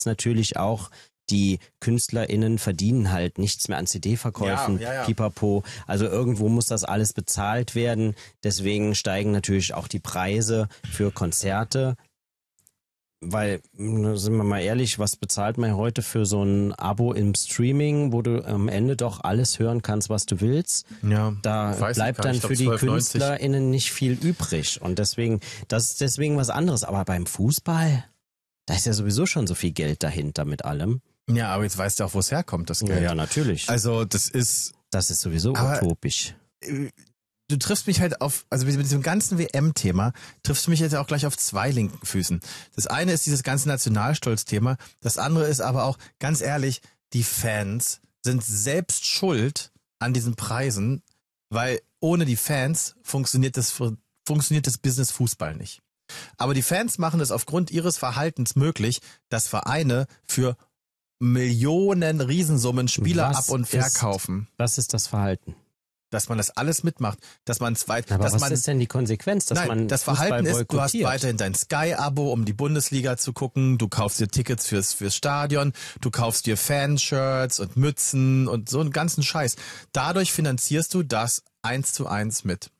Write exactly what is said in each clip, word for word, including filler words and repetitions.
natürlich auch, die KünstlerInnen verdienen halt nichts mehr an C D-Verkäufen, ja, ja, ja. pipapo. Also irgendwo muss das alles bezahlt werden. Deswegen steigen natürlich auch die Preise für Konzerte. Weil, sind wir mal ehrlich, was bezahlt man heute für so ein Abo im Streaming, wo du am Ende doch alles hören kannst, was du willst? Ja, da bleibt dann für die KünstlerInnen nicht viel übrig. Und deswegen, das ist deswegen was anderes. Aber beim Fußball, da ist ja sowieso schon so viel Geld dahinter mit allem. Ja, aber jetzt weißt du auch, wo es herkommt, das Geld. Ja, ja, natürlich. Also das ist... Das ist sowieso utopisch. Du triffst mich halt auf, also mit diesem ganzen W M-Thema, triffst du mich jetzt auch gleich auf zwei linken Füßen. Das eine ist dieses ganze Nationalstolz-Thema, das andere ist aber auch, ganz ehrlich, die Fans sind selbst schuld an diesen Preisen, weil ohne die Fans funktioniert das, funktioniert das Business Fußball nicht. Aber die Fans machen es aufgrund ihres Verhaltens möglich, dass Vereine für Millionen Riesensummen Spieler Was ab- und verkaufen. Ist, was ist das Verhalten? Dass man das alles mitmacht, dass man es weit, aber dass was man, ist denn die Konsequenz, dass nein, man das Fußball Verhalten ist, du hast boykottiert? weiterhin dein Sky-Abo, um die Bundesliga zu gucken, du kaufst dir Tickets fürs fürs Stadion, du kaufst dir Fanshirts und Mützen und so einen ganzen Scheiß. Dadurch finanzierst du das eins zu eins mit.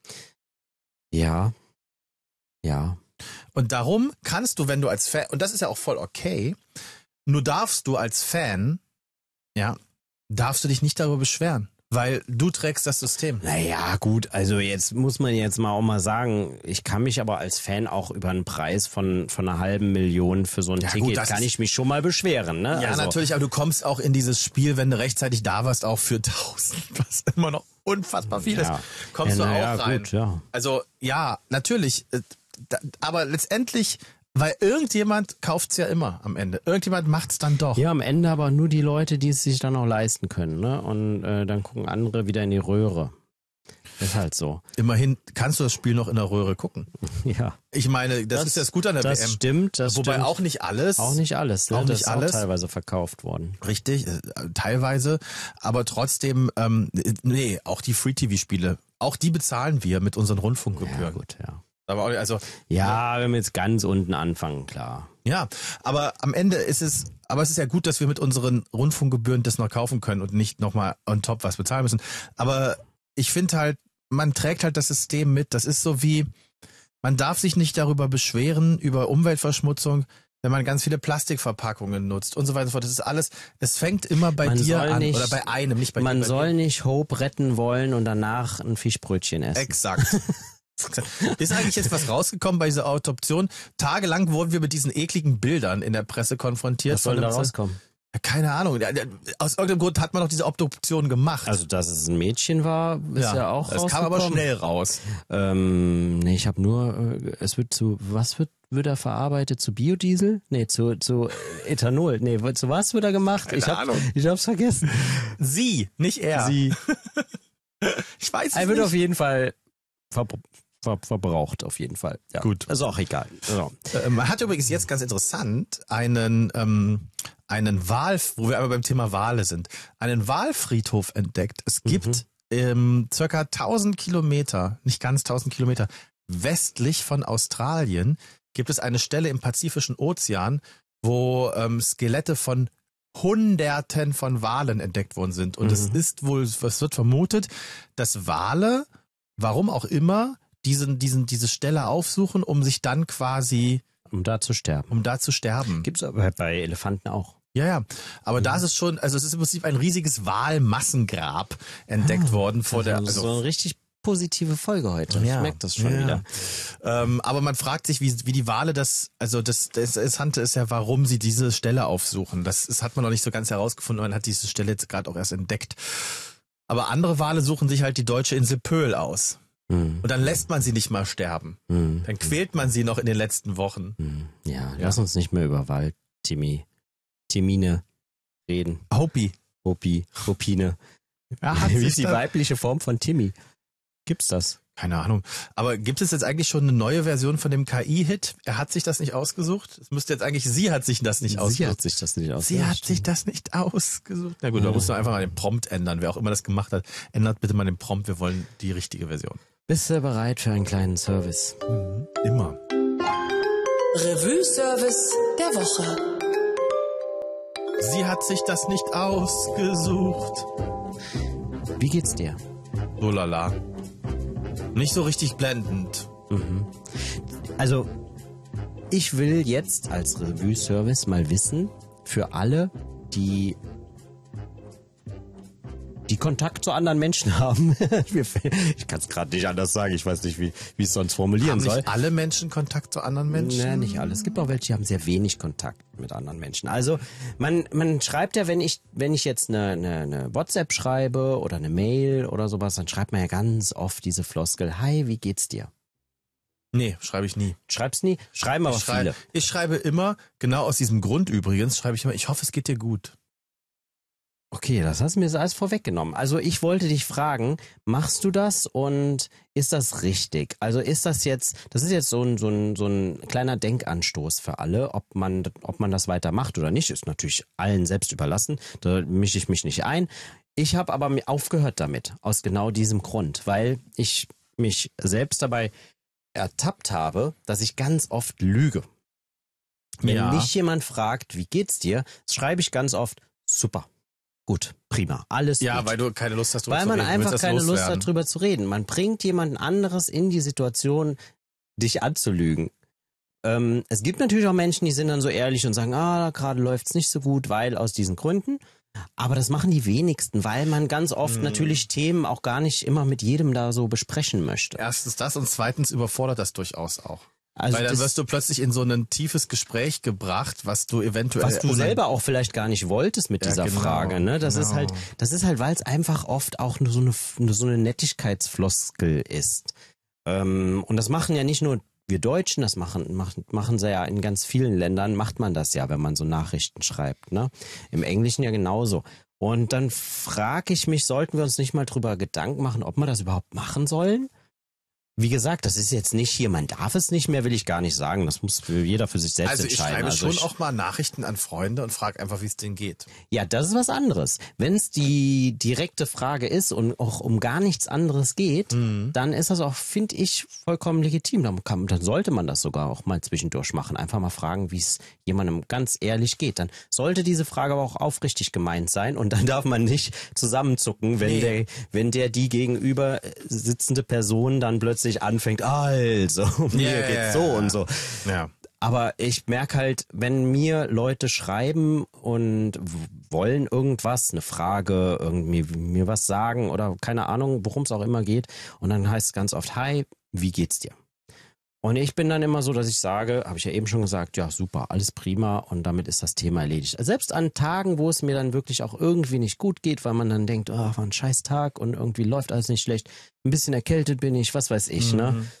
Ja, ja. Und darum kannst du, wenn du als Fan, und das ist ja auch voll okay, nur darfst du als Fan, ja, darfst du dich nicht darüber beschweren. Weil du trägst das System. Naja, gut, also jetzt muss man jetzt mal auch mal sagen, ich kann mich aber als Fan auch über einen Preis von von einer halben Million für so ein ja, Ticket, gut, kann ich mich schon mal beschweren. Ne? Ja, also, natürlich, aber du kommst auch in dieses Spiel, wenn du rechtzeitig da warst, auch für tausend, was immer noch unfassbar viel ist, ja. kommst ja, du auch ja, rein. Gut, ja. Also ja, natürlich, aber letztendlich... Weil irgendjemand kauft's ja immer am Ende. Irgendjemand macht's dann doch. Ja, am Ende aber nur die Leute, die es sich dann auch leisten können. Ne? Und äh, dann gucken andere wieder in die Röhre. Ist halt so. Immerhin kannst du das Spiel noch in der Röhre gucken. Ja. Ich meine, das, das ist das Gute an der das W M. Stimmt, das Wobei stimmt. auch nicht alles. Auch nicht alles. Ne? Auch das nicht ist alles. auch teilweise verkauft worden. Richtig, äh, teilweise. Aber trotzdem, ähm, nee, auch die Free-T V-Spiele, auch die bezahlen wir mit unseren Rundfunkgebühren. Ja, gut, ja. Aber auch, also ja, wenn wir jetzt ganz unten anfangen, klar. Ja, aber am Ende ist es, aber es ist ja gut, dass wir mit unseren Rundfunkgebühren das noch kaufen können und nicht nochmal on top was bezahlen müssen. Aber ich finde halt, man trägt halt das System mit. Das ist so wie, man darf sich nicht darüber beschweren, über Umweltverschmutzung, wenn man ganz viele Plastikverpackungen nutzt und so weiter und so fort. Das ist alles, es fängt immer bei man dir an nicht, oder bei einem, nicht bei man dir. Man soll nicht Hope retten wollen und danach ein Fischbrötchen essen. Exakt. Ist eigentlich jetzt was rausgekommen bei dieser Autoption? Tagelang wurden wir mit diesen ekligen Bildern in der Presse konfrontiert. Was soll da rauskommen? Keine Ahnung. Aus irgendeinem Grund hat man doch diese Obduktion gemacht. Also, dass es ein Mädchen war, ist ja, ja auch rausgekommen. Es kam aber schnell raus. Ähm, nee, ich habe nur, es wird zu, was wird, wird er verarbeitet? Zu Biodiesel? Nee, zu, zu Ethanol. Nee, zu was wird er gemacht? Keine ich hab, Ahnung. Ich hab's vergessen. Sie, nicht er. Sie. Ich weiß es Er wird nicht. auf jeden Fall ver ver verbraucht, auf jeden Fall. Ja. Gut. Ist auch egal. So. Äh, man hat übrigens jetzt ganz interessant einen, ähm, einen Wal, wo wir einmal beim Thema Wale sind, einen Walfriedhof entdeckt. Es gibt Mhm. ähm, circa tausend Kilometer, nicht ganz tausend Kilometer, westlich von Australien gibt es eine Stelle im Pazifischen Ozean, wo ähm, Skelette von Hunderten von Walen entdeckt worden sind. Und Mhm. es ist wohl, es wird vermutet, dass Wale, warum auch immer, diesen, diesen, diese Stelle aufsuchen, um sich dann quasi, Um da zu sterben. um da zu sterben. Gibt's aber bei Elefanten auch. Ja, ja. Aber Mhm. da ist es schon, also es ist im Prinzip ein riesiges Walmassengrab entdeckt Ah, worden vor der, also also, so eine richtig positive Folge heute. Ja. Ich merke das schon Ja. wieder. ähm, aber man fragt sich, wie, wie die Wale das, also das, das Interessante ist ja, warum sie diese Stelle aufsuchen. Das, das hat man noch nicht so ganz herausgefunden, man hat diese Stelle jetzt gerade auch erst entdeckt. Aber andere Wale suchen sich halt die deutsche Insel Pöhl aus. Mhm. Und dann lässt man sie nicht mal sterben. Mhm. Dann quält man sie noch in den letzten Wochen. Mhm. Ja, lass uns nicht mehr über Wald, Timmy, Timine reden. Hopi. Hopi, Hopine. Ja, hat Wie sich ist die da- weibliche Form von Timmy? Gibt's das? Keine Ahnung. Aber gibt es jetzt eigentlich schon eine neue Version von dem K I-Hit? Er hat sich das nicht ausgesucht? Es müsste jetzt eigentlich, sie hat sich das nicht Sie ausgesucht. hat sich das nicht ausgesucht. Sie hat sich das nicht ausgesucht. Na gut, Ja. da musst du einfach mal den Prompt ändern. Wer auch immer das gemacht hat, ändert bitte mal den Prompt. Wir wollen die richtige Version. Bist du bereit für einen kleinen Service? Immer. Revue-Service der Woche. Sie hat sich das nicht ausgesucht. Wie geht's dir? So lala. Nicht so richtig blendend. Mhm. Also, ich will jetzt als Revue-Service mal wissen, für alle, die die Kontakt zu anderen Menschen haben. Ich kann es gerade nicht anders sagen. Ich weiß nicht, wie wie es sonst formulieren Haben soll. nicht alle Menschen Kontakt zu anderen Menschen? Nee, nicht alle. Es gibt auch welche, die haben sehr wenig Kontakt mit anderen Menschen. Also man man schreibt ja, wenn ich wenn ich jetzt eine, eine, eine WhatsApp schreibe oder eine Mail oder sowas, dann schreibt man ja ganz oft diese Floskel: Hi, wie geht's dir? Nee, schreibe ich nie. Schreib's nie? Schreiben aber Ich schrei- viele. Ich schreibe immer, genau aus diesem Grund übrigens, schreibe ich immer, ich hoffe, es geht dir gut. Okay, das hast du mir so alles vorweggenommen. Also ich wollte dich fragen, machst du das und ist das richtig? Also ist das jetzt, das ist jetzt so ein, so ein, so ein kleiner Denkanstoß für alle, ob man, ob man das weitermacht oder nicht, ist natürlich allen selbst überlassen, da mische ich mich nicht ein. Ich habe aber mir aufgehört damit, aus genau diesem Grund, weil ich mich selbst dabei ertappt habe, dass ich ganz oft lüge. Wenn Ja. mich jemand fragt, wie geht's dir, schreibe ich ganz oft, super. Gut, prima, alles Ja, gut. weil du keine Lust hast, drüber Weil zu man reden. Du willst einfach das keine Lust loswerden. hat, drüber zu reden. Man bringt jemanden anderes in die Situation, dich anzulügen. Ähm, es gibt natürlich auch Menschen, die sind dann so ehrlich und sagen, ah, gerade läuft's nicht so gut, weil aus diesen Gründen. Aber das machen die wenigsten, weil man ganz oft Hm. natürlich Themen auch gar nicht immer mit jedem da so besprechen möchte. Erstens das und zweitens überfordert das durchaus auch. Also Weil dann das, wirst du plötzlich in so ein tiefes Gespräch gebracht, was du eventuell... was du ohne- selber auch vielleicht gar nicht wolltest mit Ja, dieser genau, Frage, ne? Das ist genau. halt, das ist halt, weil es einfach oft auch nur so eine, nur so eine Nettigkeitsfloskel ist. Ähm, und das machen ja nicht nur wir Deutschen, das machen, machen, machen sie ja in ganz vielen Ländern, macht man das ja, wenn man so Nachrichten schreibt, ne? Im Englischen ja genauso. Und dann frage ich mich, sollten wir uns nicht mal drüber Gedanken machen, ob wir das überhaupt machen sollen? Wie gesagt, das ist jetzt nicht hier, man darf es nicht mehr, will ich gar nicht sagen. Das muss für jeder für sich selbst Also ich entscheiden. schreibe Also schon ich, auch mal Nachrichten an Freunde und frage einfach, wie es denen geht. Ja, das ist was anderes. Wenn es die direkte Frage ist und auch um gar nichts anderes geht, Mhm. dann ist das auch, finde ich, vollkommen legitim. Dann, kann, dann sollte man das sogar auch mal zwischendurch machen. Einfach mal fragen, wie es jemandem ganz ehrlich geht. Dann sollte diese Frage aber auch aufrichtig gemeint sein und dann darf man nicht zusammenzucken, wenn Nee. der, wenn der die gegenüber sitzende Person dann plötzlich anfängt, also, mir Yeah. geht's so und so. Ja. Aber ich merke halt, wenn mir Leute schreiben und w- wollen irgendwas, eine Frage, irgendwie mir was sagen oder keine Ahnung, worum es auch immer geht, und dann heißt es ganz oft, hi, wie geht's dir? Und ich bin dann immer so, dass ich sage, habe ich ja eben schon gesagt, ja super, alles prima und damit ist das Thema erledigt. Also selbst an Tagen, wo es mir dann wirklich auch irgendwie nicht gut geht, weil man dann denkt, oh, war ein scheiß Tag und irgendwie läuft alles nicht schlecht, ein bisschen erkältet bin ich, was weiß ich, ne? Mhm.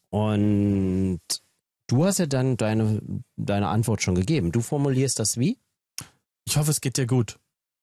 Und du hast ja dann deine, deine Antwort schon gegeben. Du formulierst das wie? Ich hoffe, es geht dir gut.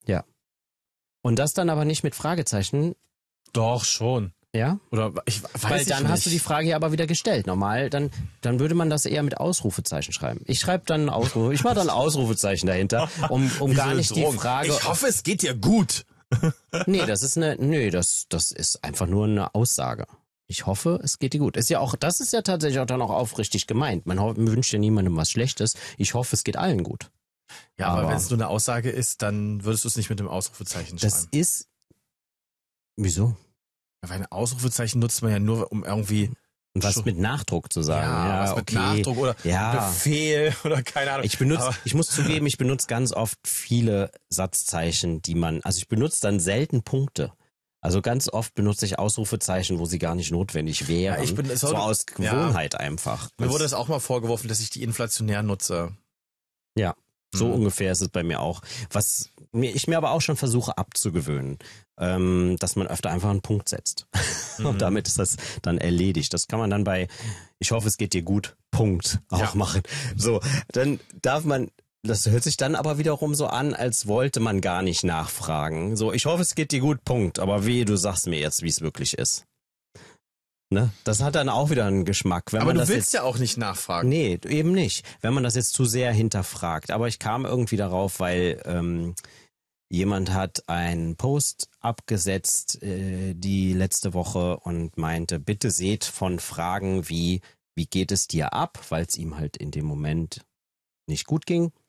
Und das dann aber nicht mit Fragezeichen, Doch, schon. ja? Oder ich weiß Weil ich dann nicht. hast du die Frage ja aber wieder gestellt. Normal, dann, dann würde man das eher mit Ausrufezeichen schreiben. Ich schreibe dann Ausrufe, ich mache dann Ausrufezeichen dahinter, um, um Wie gar so eine nicht die Drohung. Frage. Ich hoffe, es geht dir gut. Nee, das ist eine, nee, das, das ist einfach nur eine Aussage. Ich hoffe, es geht dir gut. Ist ja auch, das ist ja tatsächlich auch dann auch aufrichtig gemeint. Man ho- wünscht ja niemandem was Schlechtes. Ich hoffe, es geht allen gut. Ja, aber, Aber- wenn es nur eine Aussage ist, dann würdest du es nicht mit dem Ausrufezeichen Das schreiben. ist, wieso? Ja, weil ein Ausrufezeichen nutzt man ja nur, um irgendwie Was Schon. mit Nachdruck zu sagen. ja, Ja, was mit okay. Nachdruck oder Ja. Befehl oder keine Ahnung. Ich benutze, Aber- ich muss zugeben, ich benutze ganz oft viele Satzzeichen, die man, also ich benutze dann selten Punkte. Also ganz oft benutze ich Ausrufezeichen, wo sie gar nicht notwendig wären. Ja, ich bin- so so- aus Gewohnheit einfach. Mir wurde es auch mal vorgeworfen, dass ich die inflationär nutze. Ja, so Mhm. ungefähr ist es bei mir auch. Was mir, ich mir aber auch schon versuche abzugewöhnen, ähm, dass man öfter einfach einen Punkt setzt. Mhm. Und damit ist das dann erledigt. Das kann man dann bei, ich hoffe, es geht dir gut, Punkt, auch Ja. machen. So, dann darf man, das hört sich dann aber wiederum so an, als wollte man gar nicht nachfragen. So, ich hoffe, es geht dir gut, Punkt. Aber wehe, du sagst mir jetzt, wie es wirklich ist. Ne? Das hat dann auch wieder einen Geschmack. Wenn Aber man du das willst jetzt, ja auch nicht nachfragen. Nee, eben nicht. Wenn man das jetzt zu sehr hinterfragt. Aber ich kam irgendwie darauf, weil ähm, jemand hat einen Post abgesetzt äh, die letzte Woche und meinte, bitte seht von Fragen wie, wie geht es dir ab, weil es ihm halt in dem Moment nicht gut ging.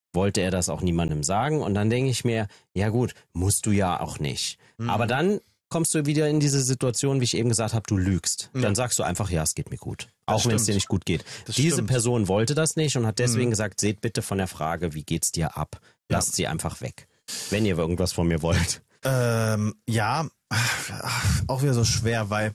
wollte er das auch niemandem sagen. Und dann denke ich mir, ja gut, musst du ja auch nicht. Mhm. Aber dann kommst du wieder in diese Situation, wie ich eben gesagt habe, du lügst. Ja. Dann sagst du einfach, ja, es geht mir gut. Das auch wenn es dir nicht gut geht. Das Diese stimmt. Person wollte das nicht und hat deswegen mhm. gesagt, seht bitte von der Frage, wie geht's dir ab? Lasst ja. sie einfach weg. Wenn ihr irgendwas von mir wollt. Ähm, ja, auch wieder so schwer, weil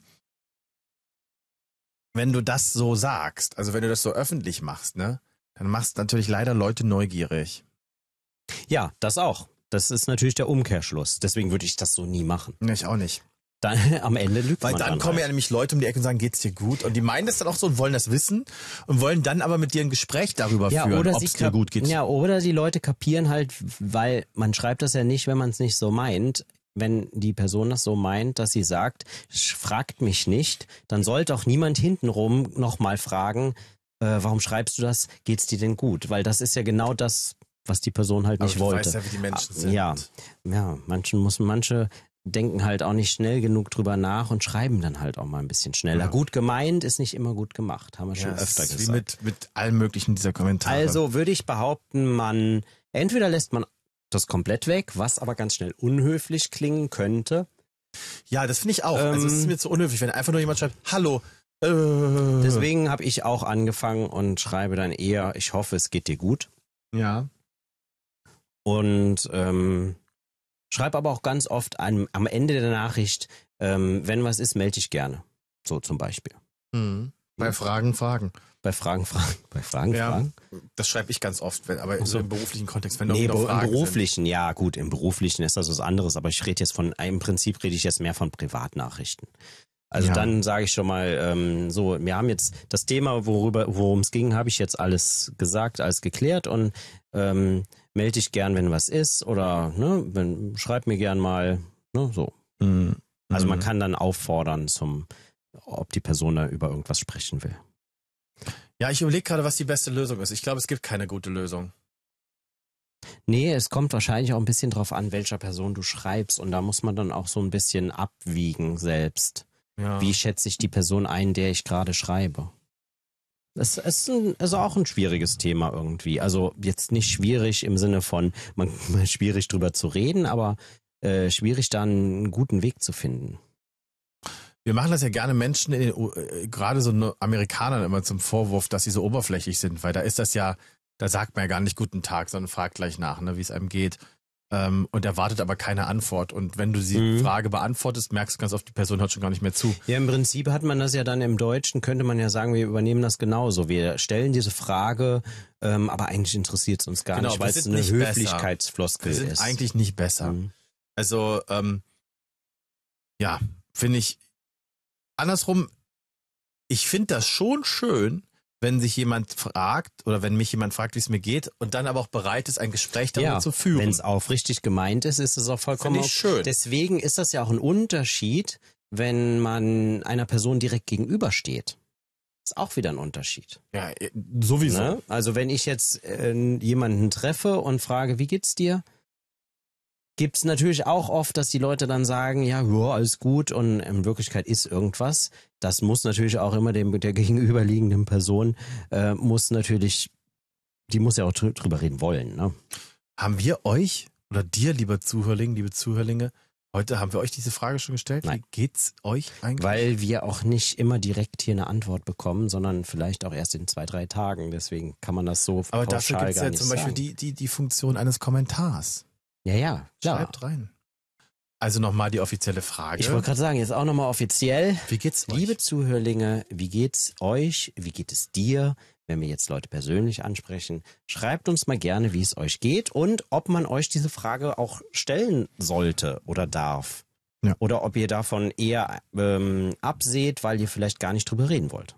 wenn du das so sagst, also wenn du das so öffentlich machst, ne, dann machst du natürlich leider Leute neugierig. Ja, das auch. Das ist natürlich der Umkehrschluss. Deswegen würde ich das so nie machen. Nee, ich auch nicht. Dann, am Ende lügt Weil man dann, dann kommen halt. ja nämlich Leute um die Ecke und sagen, geht's dir gut? Und die meinen das dann auch so und wollen das wissen und wollen dann aber mit dir ein Gespräch darüber ja, führen, ob es dir gut geht. Ja, oder die Leute kapieren halt, weil man schreibt das ja nicht, wenn man es nicht so meint. Wenn die Person das so meint, dass sie sagt, fragt mich nicht, dann sollte auch niemand hintenrum nochmal fragen, äh, warum schreibst du das? Geht's dir denn gut? Weil das ist ja genau das, was die Person halt nicht aber du wollte. weißt ja, wie die Menschen sind. Ja, ja, manchen muss, manche denken halt auch nicht schnell genug drüber nach und schreiben dann halt auch mal ein bisschen schneller. Ja. Gut gemeint ist nicht immer gut gemacht, haben wir schon ja, öfter gesagt. Wie mit, mit allen möglichen dieser Kommentare. Also würde ich behaupten, man, entweder lässt man das komplett weg, was aber ganz schnell unhöflich klingen könnte. Ja, das finde ich auch. Ähm, also es ist mir zu unhöflich, wenn einfach nur jemand schreibt, hallo. Äh. Deswegen habe ich auch angefangen und schreibe dann eher, ich hoffe, es geht dir gut. Ja. Und ähm, schreibe aber auch ganz oft an, am Ende der Nachricht, ähm, wenn was ist, melde dich gerne. So zum Beispiel. Mhm. Bei Fragen, Fragen. Bei Fragen, Fragen. Bei Fragen, ja, Fragen. Das schreibe ich ganz oft, wenn, aber so. Im beruflichen Kontext. Wenn nee, noch im Fragen beruflichen, sind. Ja gut, im beruflichen ist das was anderes, aber ich rede jetzt von, im Prinzip rede ich jetzt mehr von Privatnachrichten. Also ja. Dann sage ich schon mal, ähm, so, wir haben jetzt das Thema, worüber, worum es ging, habe ich jetzt alles gesagt, alles geklärt und ähm, melde dich gern, wenn was ist oder ne, wenn, schreib mir gern mal, ne, so. Mhm. Also man kann dann auffordern, zum, ob die Person da über irgendwas sprechen will. Ja, ich überlege gerade, was die beste Lösung ist. Ich glaube, es gibt keine gute Lösung. Nee, es kommt wahrscheinlich auch ein bisschen drauf an, welcher Person du schreibst und da muss man dann auch so ein bisschen abwiegen selbst. Ja. Wie schätze ich die Person ein, der ich gerade schreibe? Es ist, ein, ist auch ein schwieriges Thema irgendwie. Also jetzt nicht schwierig im Sinne von, man schwierig drüber zu reden, aber äh, schwierig da einen guten Weg zu finden. Wir machen das ja gerne Menschen, in den, äh, gerade so Amerikanern immer zum Vorwurf, dass sie so oberflächlich sind, weil da ist das ja, da sagt man ja gar nicht guten Tag, sondern fragt gleich nach, ne, wie es einem geht. Ähm, und erwartet aber keine Antwort. Und wenn du die mhm. Frage beantwortest, merkst du ganz oft, die Person hört schon gar nicht mehr zu. Ja, im Prinzip hat man das ja dann im Deutschen, könnte man ja sagen, wir übernehmen das genauso. Wir stellen diese Frage, ähm, aber eigentlich interessiert es uns gar genau, nicht, weil es eine Höflichkeitsfloskel ist. Wir sind eigentlich nicht besser. Mhm. Also, ähm, ja, finde ich, andersrum, ich finde das schon schön, wenn sich jemand fragt oder wenn mich jemand fragt, wie es mir geht und dann aber auch bereit ist, ein Gespräch darüber ja, zu führen. Wenn es aufrichtig gemeint ist, ist es auch vollkommen Finde ich schön. Deswegen ist das ja auch ein Unterschied, wenn man einer Person direkt gegenübersteht. Ist auch wieder ein Unterschied. Ja, sowieso. Ne? Also wenn ich jetzt äh, jemanden treffe und frage, wie geht's dir? Gibt es natürlich auch oft, dass die Leute dann sagen, ja, ja, alles gut und in Wirklichkeit ist irgendwas. Das muss natürlich auch immer dem der gegenüberliegenden Person, äh, muss natürlich, die muss ja auch drüber reden wollen. Ne? Haben wir euch oder dir, lieber Zuhörling, liebe Zuhörlinge, heute haben wir euch diese Frage schon gestellt? Nein. Wie geht's euch eigentlich? Weil wir auch nicht immer direkt hier eine Antwort bekommen, sondern vielleicht auch erst in zwei, drei Tagen. Deswegen kann man das so Aber pauschal dafür gibt es gar ja nicht zum Beispiel sagen. die, die, die Funktion eines Kommentars. Ja, ja, klar. Schreibt rein. Also nochmal die offizielle Frage. Ich wollte gerade sagen, jetzt auch nochmal offiziell. Wie geht's euch? Liebe Zuhörlinge, wie geht's euch? Wie geht es dir? Wenn wir jetzt Leute persönlich ansprechen, schreibt uns mal gerne, wie es euch geht und ob man euch diese Frage auch stellen sollte oder darf. Ja. Oder ob ihr davon eher ähm, abseht, weil ihr vielleicht gar nicht drüber reden wollt.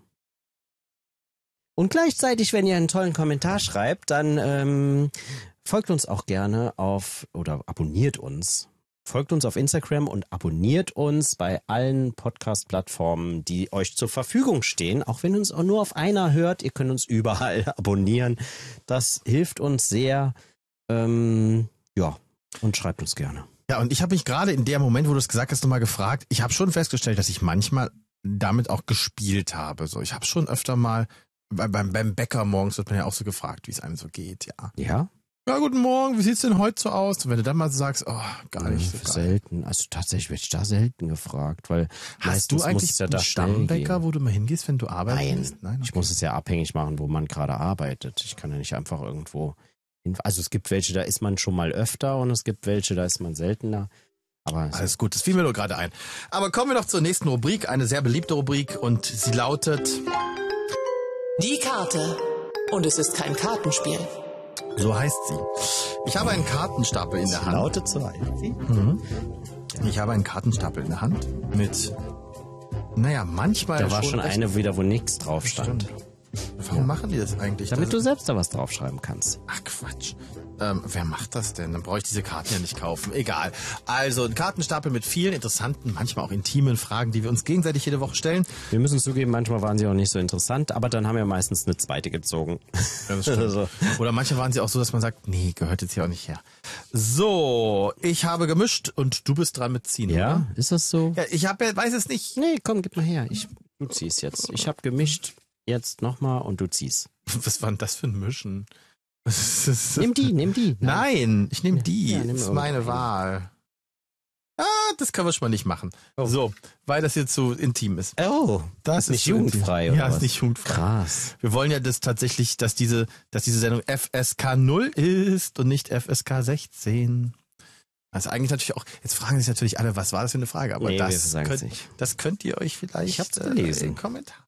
Und gleichzeitig, wenn ihr einen tollen Kommentar schreibt, dann ähm, folgt uns auch gerne auf oder abonniert uns. Folgt uns auf Instagram und abonniert uns bei allen Podcast-Plattformen, die euch zur Verfügung stehen. Auch wenn ihr uns auch nur auf einer hört, ihr könnt uns überall abonnieren. Das hilft uns sehr. Ähm, ja, und schreibt uns gerne. Ja, und ich habe mich gerade in dem Moment, wo du es gesagt hast, nochmal gefragt. Ich habe schon festgestellt, dass ich manchmal damit auch gespielt habe. So, ich habe schon öfter mal, beim, beim Bäcker morgens wird man ja auch so gefragt, wie es einem so geht. Ja. Ja? ja, guten Morgen, wie sieht's denn heute so aus? Und wenn du dann mal sagst, oh, gar nicht so geil. Selten. Also tatsächlich werde ich da selten gefragt, weil Hast du eigentlich muss ja einen da Stammbäcker, wo du mal hingehst, wenn du arbeitest? Nein, Nein, okay. Ich muss es ja abhängig machen, wo man gerade arbeitet. Ich kann ja nicht einfach irgendwo hin. Also es gibt welche, da ist man schon mal öfter und es gibt welche, da ist man seltener. Aber alles gut, das fiel mir nur gerade ein. Aber kommen wir noch zur nächsten Rubrik, eine sehr beliebte Rubrik und sie lautet... Die Karte. Und es ist kein Kartenspiel. So heißt sie. Ich habe einen Kartenstapel in der Hand. Lautet so heißt sie. Mhm. Ich habe einen Kartenstapel in der Hand mit, naja, manchmal Da war schon schon recht- eine wieder, wo nichts drauf stand. Stimmt. Warum machen die das eigentlich? Damit das du selbst da was draufschreiben kannst. Ach Quatsch. Ähm, wer macht das denn? Dann brauche ich diese Karten ja nicht kaufen. Egal. Also ein Kartenstapel mit vielen interessanten, manchmal auch intimen Fragen, die wir uns gegenseitig jede Woche stellen. Wir müssen zugeben, manchmal waren sie auch nicht so interessant, aber dann haben wir meistens eine zweite gezogen. Ja, das stimmt. Also. Oder manche waren sie auch so, dass man sagt, nee, gehört jetzt hier auch nicht her. So, ich habe gemischt und du bist dran mit ziehen. Ja, Oder? ist das so? Ja, ich habe ja, weiß es nicht. Nee, komm, gib mal her. Ich, du ziehst jetzt. Ich habe gemischt, jetzt nochmal und du ziehst. Was war denn das für ein Mischen? Das ist- Nimm die, nimm die. Nein, ich nehme die. Ja, nimm das ist meine irgendeine. Wahl. Ah, das können wir schon mal nicht machen. Oh. So, weil das jetzt so intim ist. Oh, Das nicht so intim. jugendfrei, oder Ja, was? ist nicht jugendfrei. Krass. Wir wollen ja das tatsächlich, dass diese, dass diese Sendung F S K null ist und nicht F S K sechzehn. Also eigentlich natürlich auch, jetzt fragen sich natürlich alle, was war das für eine Frage? Aber Nee, wir das, sagen's könnt, nicht. das könnt ihr euch vielleicht Ich hab's gelesen. Äh, in Kommentar.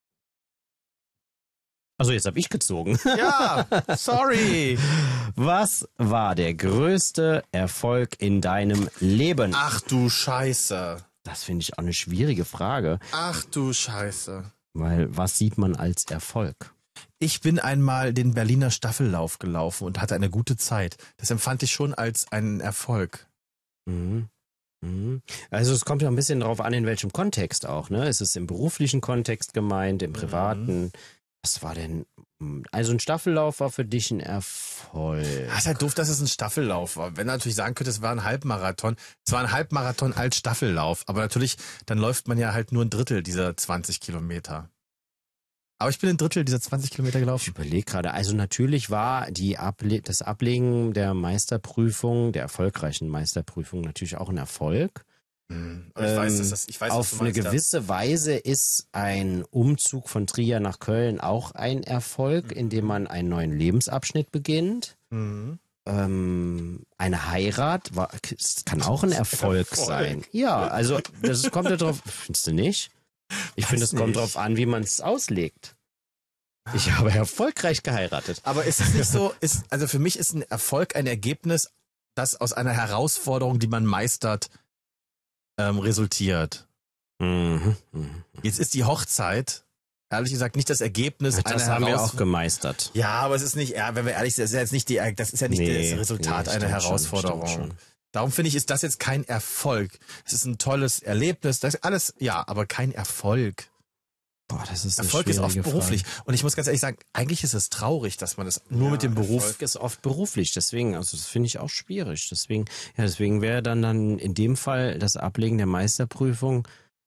Also jetzt habe ich gezogen. Ja, sorry. Was war der größte Erfolg in deinem Leben? Ach du Scheiße. Das finde ich auch eine schwierige Frage, Ach du Scheiße. weil was sieht man als Erfolg? Ich bin einmal den Berliner Staffellauf gelaufen und hatte eine gute Zeit. Das empfand ich schon als einen Erfolg. Mhm. Mhm. Also es kommt ja ein bisschen drauf an, in welchem Kontext auch, ne? Ist es im beruflichen Kontext gemeint, im privaten? Was war denn? Also ein Staffellauf war für dich ein Erfolg. Ja, ist halt doof, dass es ein Staffellauf war. Wenn du natürlich sagen könntest, es war ein Halbmarathon. Es war ein Halbmarathon als Staffellauf. Aber natürlich, dann läuft man ja halt nur ein Drittel dieser zwanzig Kilometer. Aber ich bin ein Drittel dieser zwanzig Kilometer Ich gelaufen. überlege gerade, also natürlich war die Able das Ablegen der Meisterprüfung, der erfolgreichen Meisterprüfung natürlich auch ein Erfolg. Hm. Aber ich weiß, dass das, ich weiß, was Auf du eine meinst, ja. gewisse Weise ist ein Umzug von Trier nach Köln auch ein Erfolg, indem man einen neuen Lebensabschnitt beginnt. Mhm. Ähm, eine Heirat war, es kann auch ein Erfolg, Erfolg. sein. Ja, also das kommt ja drauf, findest du nicht? Ich finde, es Weiß kommt nicht. drauf an, wie man es auslegt. Ich habe erfolgreich geheiratet. Aber ist es nicht so, ist, also für mich ist ein Erfolg ein Ergebnis, das aus einer Herausforderung, die man meistert, ähm, resultiert. Mhm. Mhm. Jetzt ist die Hochzeit, ehrlich gesagt, nicht das Ergebnis Das einer haben wir auch Herausforderung. gemeistert. Ja, aber es ist nicht, ja, wenn wir ehrlich sind, das ist ja jetzt nicht die, das ist ja nicht Nee, das Resultat nee, einer stimmt schon, Herausforderung. stimmt schon. Darum finde ich, ist das jetzt kein Erfolg. Es ist ein tolles Erlebnis, das ist alles, ja, aber kein Erfolg. Boah, das ist eine Erfolg ist oft schwierige beruflich. Frage. Und ich muss ganz ehrlich sagen, eigentlich ist es traurig, dass man das nur Ja, mit dem Beruf. Erfolg ist oft beruflich, deswegen, also das finde ich auch schwierig. Deswegen, ja, deswegen wäre dann dann in dem Fall das Ablegen der Meisterprüfung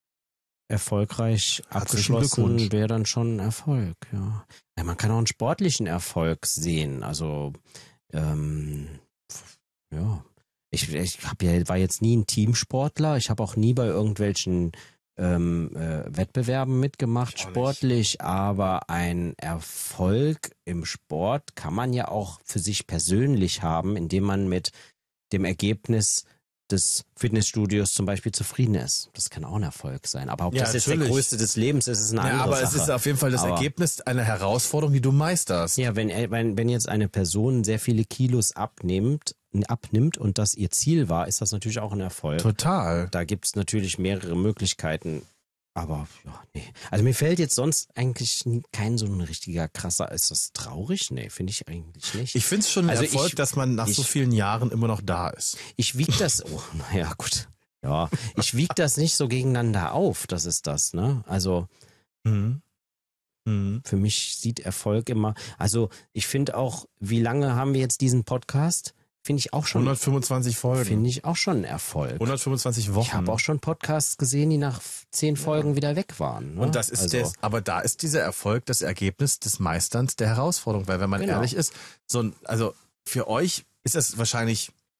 erfolgreich Herzlichen abgeschlossen, Glückwunsch. wäre dann schon ein Erfolg, ja. Ja, man kann auch einen sportlichen Erfolg sehen. Also, ähm, ja. Ich, ich hab ja, war jetzt nie ein Teamsportler. Ich habe auch nie bei irgendwelchen ähm, äh, Wettbewerben mitgemacht, Ich auch nicht. sportlich, aber ein Erfolg im Sport kann man ja auch für sich persönlich haben, indem man mit dem Ergebnis des Fitnessstudios zum Beispiel zufrieden ist. Das kann auch ein Erfolg sein. Aber ob Ja, das jetzt der natürlich. größte des Lebens ist, ist eine Ja, andere aber Sache. es ist auf jeden Fall das Aber- Ergebnis einer Herausforderung, die du meisterst. Ja, wenn, wenn, wenn jetzt eine Person sehr viele Kilos abnimmt, abnimmt und das ihr Ziel war, ist das natürlich auch ein Erfolg. Total. Da gibt es natürlich mehrere Möglichkeiten. Aber ja, nee. Also mir fällt jetzt sonst eigentlich kein so ein richtiger krasser. Ist das traurig? Nee, finde ich eigentlich nicht. Ich finde es schon ein Also Erfolg, ich- dass man nach so ich- vielen Jahren immer noch da ist. Ich wiege das, oh, naja, gut. Ja, ich wiege das nicht so gegeneinander auf, das ist das, ne? Also Mhm. Mhm. für mich sieht Erfolg immer, also ich finde auch, wie lange haben wir jetzt diesen Podcast? Finde ich auch schon, hundertfünfundzwanzig Folgen. finde ich auch schon ein Erfolg. hundertfünfundzwanzig Wochen. Ich habe auch schon Podcasts gesehen, die nach zehn Folgen wieder weg waren. Ne? Und das ist also, das, aber da ist dieser Erfolg das Ergebnis des Meisterns der Herausforderung, weil wenn man Genau. ehrlich ist, so ein, also für euch ist das wahrscheinlich